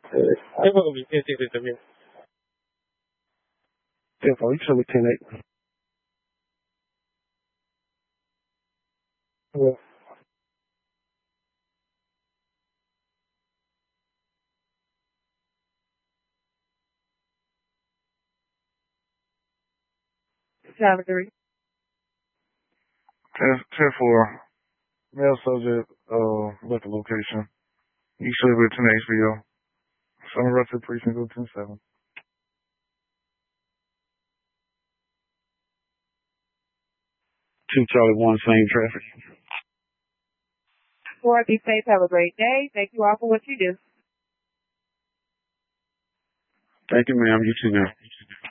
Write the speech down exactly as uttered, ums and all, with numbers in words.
对，最后名片写在这边。对，保一车为天内。对。Seven three. ten, ten four. Male subject, uh, liquor location. You should be ten H B O. Summer Russell Precinct oh ten seven. Two Charlie one, same traffic. Four, be safe. Have a great day. Thank you all for what you do. Thank you, ma'am. You too, ma'am.